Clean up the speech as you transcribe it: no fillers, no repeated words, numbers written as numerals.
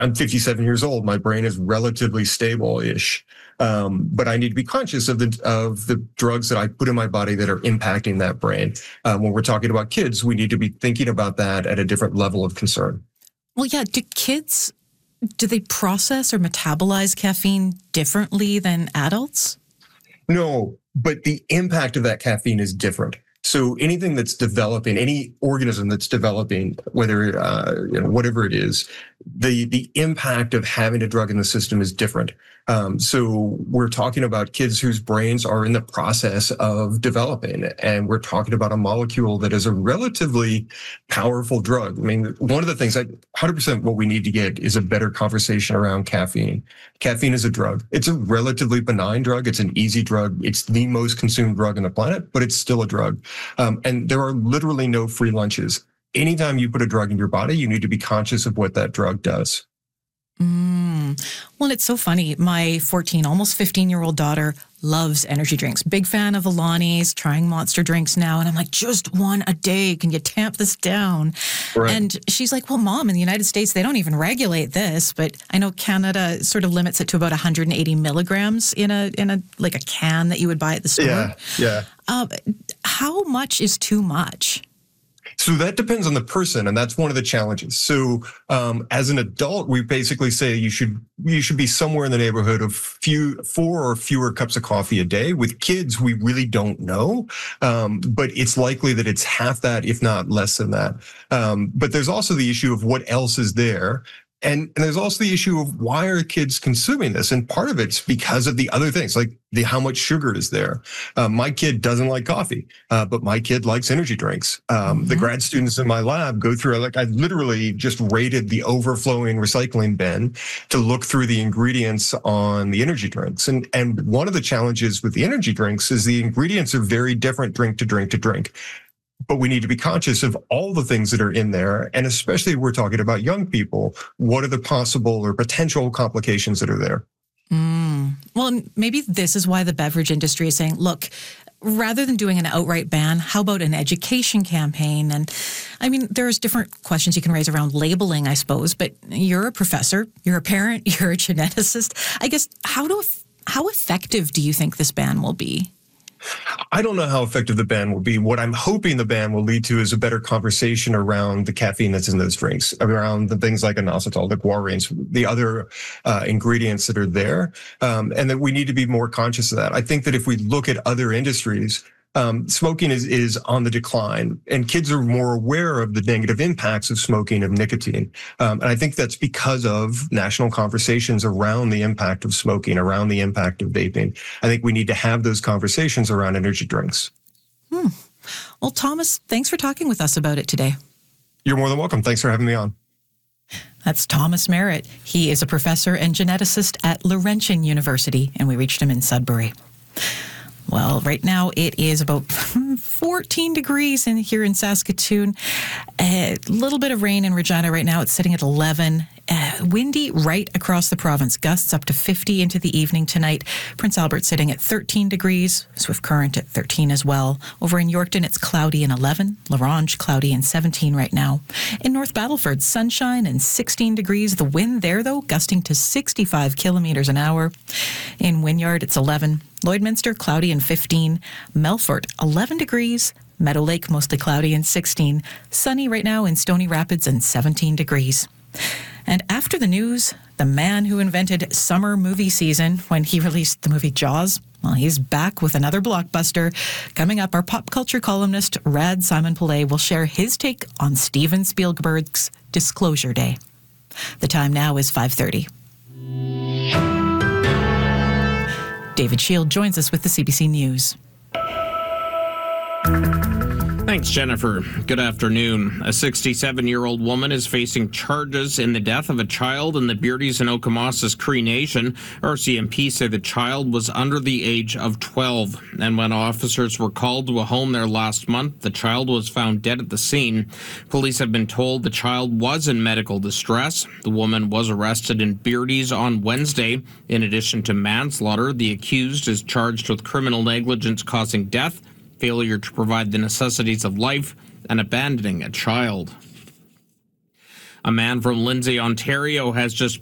I'm 57 years old. My brain is relatively stable-ish. But I need to be conscious of the drugs that I put in my body that are impacting that brain. When we're talking about kids, we need to be thinking about that at a different level of concern. Well, yeah. Do they process or metabolize caffeine differently than adults? No, but the impact of that caffeine is different. So anything that's developing, any organism that's developing, whether whatever it is, the impact of having a drug in the system is different. So we're talking about kids whose brains are in the process of developing, and we're talking about a molecule that is a relatively powerful drug. I mean, one of the things 100% what we need to get is a better conversation around caffeine. Caffeine is a drug. It's a relatively benign drug. It's an easy drug. It's the most consumed drug on the planet, but it's still a drug. And there are literally no free lunches. Anytime you put a drug in your body, you need to be conscious of what that drug does. Well, it's so funny. My 14, almost 15-year-old daughter loves energy drinks. Big fan of Alani's, trying Monster drinks now. And I'm like, just one a day. Can you tamp this down? Right. And she's like, well, Mom, in the United States, they don't even regulate this. But I know Canada sort of limits it to about 180 milligrams in a like a can that you would buy at the store. Yeah. How much is too much? So that depends on the person, and that's one of the challenges. So as an adult, we basically say you should be somewhere in the neighborhood of 4 or fewer cups of coffee a day. With kids, we really don't know, but it's likely that it's half that, if not less than that. But there's also the issue of what else is there. And there's also the issue of why are kids consuming this? And part of it's because of the other things, like how much sugar is there. My kid doesn't like coffee, but my kid likes energy drinks. The grad students in my lab go through, I literally just rated the overflowing recycling bin to look through the ingredients on the energy drinks. And one of the challenges with the energy drinks is the ingredients are very different drink to drink to drink. But we need to be conscious of all the things that are in there. And especially if we're talking about young people, what are the possible or potential complications that are there? Well, maybe this is why the beverage industry is saying, look, rather than doing an outright ban, how about an education campaign? And I mean, there's different questions you can raise around labeling, I suppose, but you're a professor, you're a parent, you're a geneticist. I guess, how effective do you think this ban will be? I don't know how effective the ban will be. What I'm hoping the ban will lead to is a better conversation around the caffeine that's in those drinks, around the things like inositol, the guarines, the other ingredients that are there, and that we need to be more conscious of that. I think that if we look at other industries, smoking is on the decline, and kids are more aware of the negative impacts of smoking, of nicotine. And I think that's because of national conversations around the impact of smoking, around the impact of vaping. I think we need to have those conversations around energy drinks. Well, Thomas, thanks for talking with us about it today. You're more than welcome. Thanks for having me on. That's Thomas Merritt. He is a professor and geneticist at Laurentian University, and we reached him in Sudbury. Well, right now it is about 14 degrees here in Saskatoon. A little bit of rain in Regina right now. It's sitting at 11. Windy right across the province. Gusts up to 50 into the evening tonight. Prince Albert sitting at 13 degrees. Swift Current at 13 as well. Over in Yorkton, it's cloudy and 11. La Ronge, cloudy and 17 right now. In North Battleford, sunshine and 16 degrees. The wind there, though, gusting to 65 kilometers an hour. In Wynyard, it's 11. Lloydminster, cloudy and 15. Melfort, 11 degrees. Meadow Lake, mostly cloudy and 16. Sunny right now in Stony Rapids and 17 degrees. And after the news, the man who invented summer movie season when he released the movie Jaws, well, he's back with another blockbuster. Coming up, our pop culture columnist, Rad Simon Pillay, will share his take on Steven Spielberg's Disclosure Day. The time now is 5:30. David Shield joins us with the CBC News. Thanks, Jennifer. Good afternoon. A 67-year-old woman is facing charges in the death of a child in the Beardies and Okamasas Cree Nation. RCMP say the child was under the age of 12. And when officers were called to a home there last month, the child was found dead at the scene. Police have been told the child was in medical distress. The woman was arrested in Beardies on Wednesday. In addition to manslaughter, the accused is charged with criminal negligence causing death, failure to provide the necessities of life, and abandoning a child. A man from Lindsay, Ontario has just